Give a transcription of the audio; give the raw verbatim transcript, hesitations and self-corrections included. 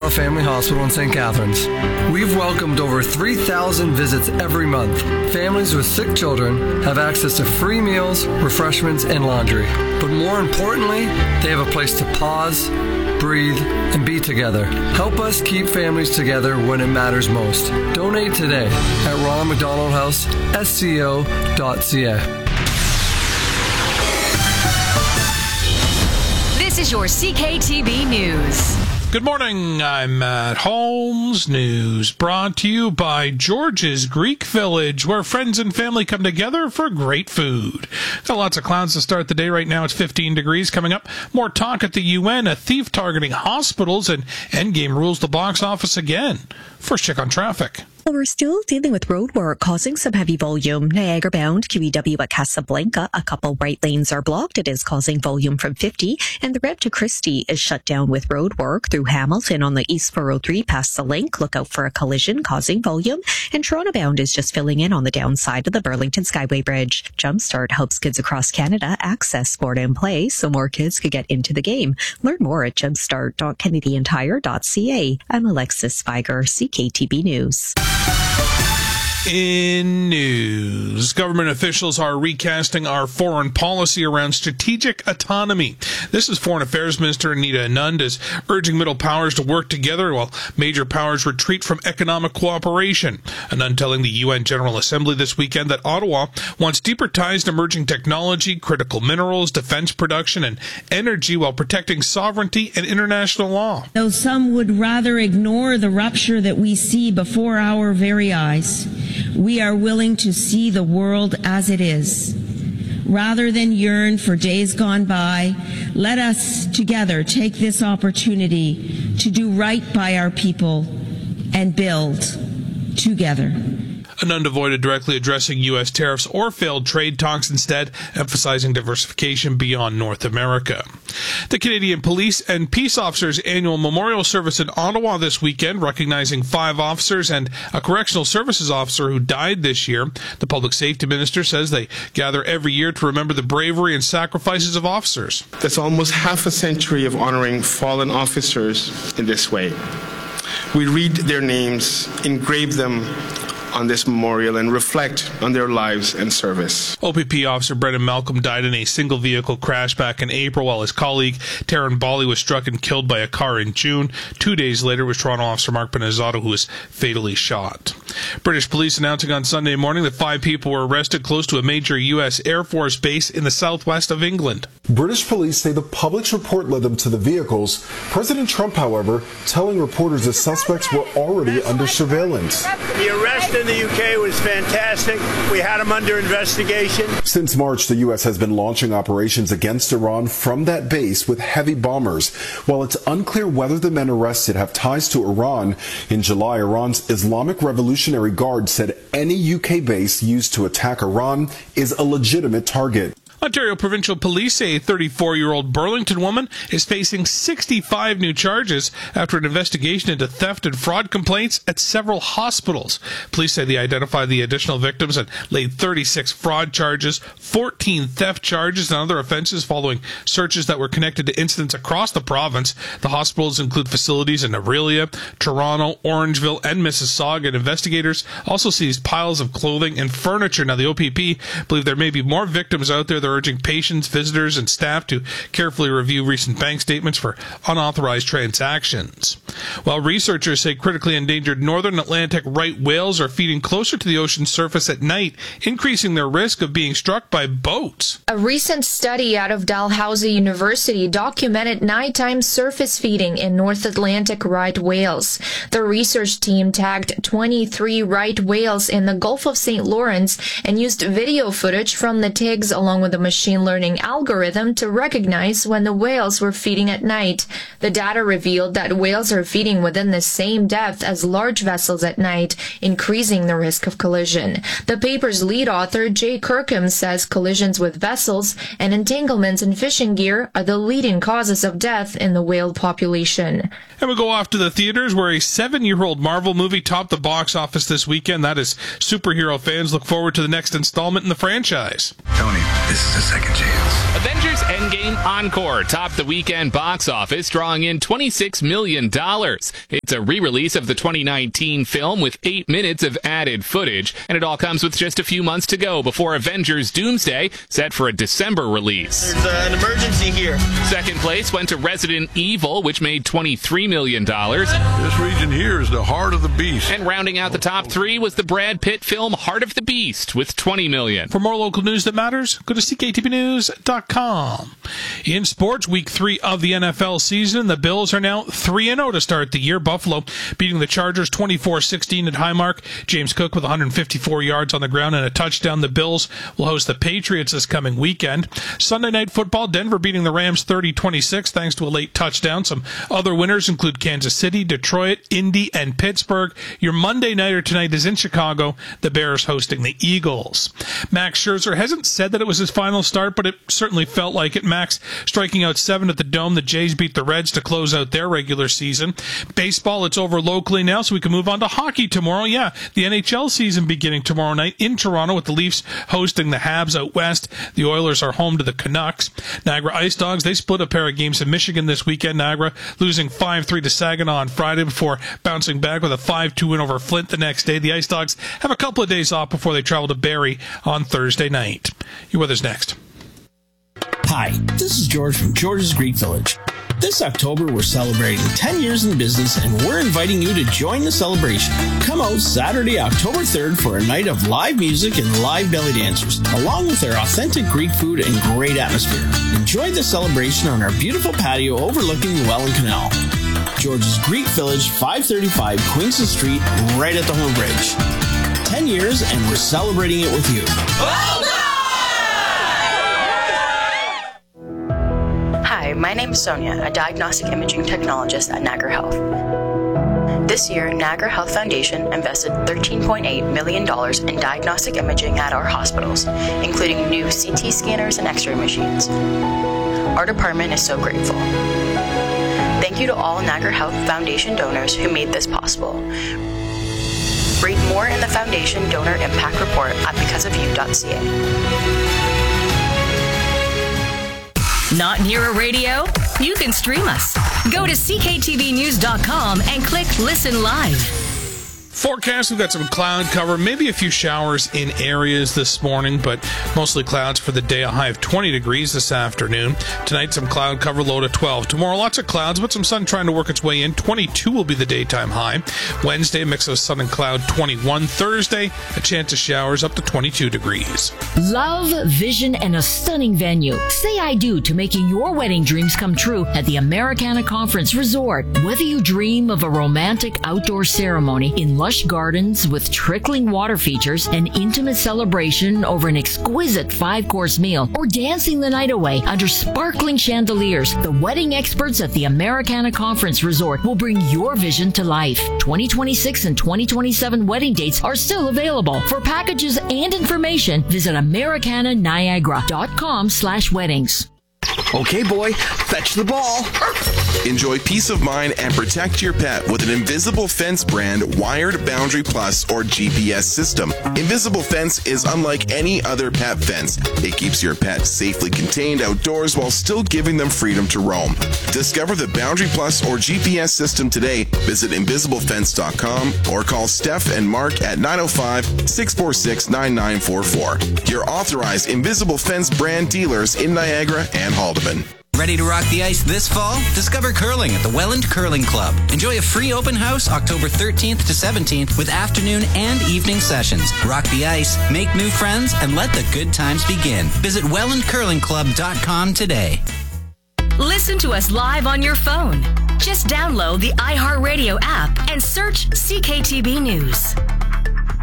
Ottawa Family Hospital in Saint Catharines. We've welcomed over three thousand visits every month. Families with sick children have access to free meals, refreshments, and laundry. But more importantly, they have a place to pause, breathe, and be together. Help us keep families together when it matters most. Donate today at Ronald McDonald House, S C O dot C A. This is your C K T V News. Good morning, I'm Matt Holmes. News brought to you by George's Greek Village, where friends and family come together for great food. Got lots of clouds to start the day. Right now it's fifteen degrees. Coming up, more talk at the U N, a thief targeting hospitals, and Endgame rules the box office again. First check on traffic. Well, we're still dealing with road work causing some heavy volume. Niagara bound Q E W at Casablanca, a couple right lanes are blocked. It is causing volume from fifty, and the route to Christie is shut down with road work through Hamilton on the East four oh three past the link. Look out for a collision causing volume, and Toronto bound is just filling in on the downside of the Burlington Skyway Bridge. Jumpstart helps kids across Canada access sport and play so more kids could get into the game. Learn more at jumpstart dot canadian tire dot c a. I'm Alexis Spiger, C K T B News. In news, government officials are recasting our foreign policy around strategic autonomy. This is Foreign Affairs Minister Anita Anand is urging middle powers to work together while major powers retreat from economic cooperation. Anand telling the U N General Assembly this weekend that Ottawa wants deeper ties to emerging technology, critical minerals, defense production, and energy while protecting sovereignty and international law. Though some would rather ignore the rupture that we see before our very eyes, we are willing to see the world as it is. Rather than yearn for days gone by, let us together take this opportunity to do right by our people and build together. Anand avoided directly addressing U S tariffs or failed trade talks, instead emphasizing diversification beyond North America. The Canadian Police and Peace Officers Annual Memorial Service in Ottawa this weekend, recognizing five officers and a correctional services officer who died this year. The Public Safety Minister says they gather every year to remember the bravery and sacrifices of officers. That's almost half a century of honoring fallen officers in this way. We read their names, engrave them on this memorial, and reflect on their lives and service. O P P officer Brendan Malcolm died in a single vehicle crash back in April, while his colleague Taryn Bally was struck and killed by a car in June. Two days later was Toronto officer Mark Benazzato, who was fatally shot. British police announcing on Sunday morning that five people were arrested close to a major U S Air Force base in the southwest of England. British police say the public's report led them to the vehicles. President Trump, however, telling reporters the suspects were already under surveillance. The arrest in the U K was fantastic. We had them under investigation. Since March, the U S has been launching operations against Iran from that base with heavy bombers. While it's unclear whether the men arrested have ties to Iran, in July, Iran's Islamic Revolutionary Guard said any U K base used to attack Iran is a legitimate target. Ontario Provincial Police say a thirty-four-year-old Burlington woman is facing sixty-five new charges after an investigation into theft and fraud complaints at several hospitals. Police say they identified the additional victims and laid thirty-six fraud charges, fourteen theft charges, and other offenses following searches that were connected to incidents across the province. The hospitals include facilities in Orillia, Toronto, Orangeville, and Mississauga. And investigators also seized piles of clothing and furniture. Now, the O P P believe there may be more victims out there. They're urging patients, visitors, and staff to carefully review recent bank statements for unauthorized transactions. While researchers say critically endangered northern Atlantic right whales are feeding closer to the ocean's surface at night, increasing their risk of being struck by boats. A recent study out of Dalhousie University documented nighttime surface feeding in North Atlantic right whales. The research team tagged twenty-three right whales in the Gulf of Saint Lawrence and used video footage from the tags along with a machine learning algorithm to recognize when the whales were feeding at night. The data revealed that whales are feeding within the same depth as large vessels at night, increasing the risk of collision. The paper's lead author, Jay Kirkham, says collisions with vessels and entanglements in fishing gear are the leading causes of death in the whale population. And we'll go off to the theaters, where a seven-year-old Marvel movie topped the box office this weekend. That is, superhero fans look forward to the next installment in the franchise. Tony, This is a second chance. Avengers Endgame Encore topped the weekend box office, drawing in twenty-six million dollars. It's a re-release of the twenty nineteen film with eight minutes of added footage, and it all comes with just a few months to go before Avengers Doomsday, set for a December release. There's uh, an emergency here. Second place went to Resident Evil, which made twenty-three million dollars. This region here is the heart of the beast. And rounding out the top three was the Brad Pitt film Heart of the Beast with twenty million dollars. For more local news that matters, go to C K T B news dot com. In sports, week three of the N F L season, the Bills are now three and oh to start the year. Buffalo beating the Chargers twenty-four sixteen at Highmark. James Cook with one hundred fifty-four yards on the ground and a touchdown. The Bills will host the Patriots this coming weekend. Sunday night football, Denver beating the Rams thirty twenty-six thanks to a late touchdown. Some other winners include Kansas City, Detroit, Indy, and Pittsburgh. Your Monday nighter tonight is in Chicago, the Bears hosting the Eagles. Max Scherzer hasn't said that it was his final start, but it certainly felt like it. Max striking out seven at the Dome. The Jays beat the Reds to close out their regular season. Baseball, it's over locally now, so we can move on to hockey tomorrow. Yeah, the N H L season beginning tomorrow night in Toronto with the Leafs hosting the Habs out west. The Oilers are home to the Canucks. Niagara Ice Dogs, they split a pair of games in Michigan this weekend. Niagara losing five three to Saginaw on Friday before bouncing back with a five two win over Flint the next day. The Ice Dogs have a couple of days off before they travel to Barrie on Thursday night. Your weather's next. Hi, this is George from George's Greek Village. This October, we're celebrating ten years in business, and we're inviting you to join the celebration. Come out Saturday, October third for a night of live music and live belly dancers, along with our authentic Greek food and great atmosphere. Enjoy the celebration on our beautiful patio overlooking the Welland Canal. George's Greek Village, five thirty-five Queenston Street, right at the Home Bridge. ten years, and we're celebrating it with you. Hi, my name is Sonia, a diagnostic imaging technologist at Niagara Health. This year, Niagara Health Foundation invested thirteen point eight million dollars in diagnostic imaging at our hospitals, including new C T scanners and X-ray machines. Our department is so grateful. Thank you to all Niagara Health Foundation donors who made this possible. Read more in the Foundation Donor Impact Report at because of you dot c a. Not near a radio? You can stream us. Go to C K T V news dot com and click Listen Live. Forecast, we've got some cloud cover, maybe a few showers in areas this morning, but mostly clouds for the day, a high of twenty degrees this afternoon. Tonight, some cloud cover, low to twelve. Tomorrow, lots of clouds, but some sun trying to work its way in. twenty-two will be the daytime high. Wednesday, mix of sun and cloud, twenty-one. Thursday, a chance of showers up to twenty-two degrees. Love, vision, and a stunning venue. Say I do to making your wedding dreams come true at the Americana Conference Resort. Whether you dream of a romantic outdoor ceremony in lush gardens with trickling water features, an intimate celebration over an exquisite five-course meal, or dancing the night away under sparkling chandeliers, the wedding experts at the Americana Conference Resort will bring your vision to life. twenty twenty-six and twenty twenty-seven wedding dates are still available. For packages and information, visit Americana Niagara dot com slash weddings. Okay, boy, fetch the ball. Enjoy peace of mind and protect your pet with an Invisible Fence brand wired Boundary Plus or G P S system. Invisible Fence is unlike any other pet fence. It keeps your pet safely contained outdoors while still giving them freedom to roam. Discover the Boundary Plus or G P S system today. Visit invisible fence dot com or call Steph and Mark at nine oh five, six four six, nine nine four four. Your authorized Invisible Fence brand dealers in Niagara and Haldeman. Ready to rock the ice this fall? Discover curling at the Welland Curling Club. Enjoy a free open house October thirteenth to seventeenth with afternoon and evening sessions. Rock the ice, make new friends, and let the good times begin. Visit welland curling club dot com today. Listen to us live on your phone. Just download the iHeartRadio app and search C K T B News.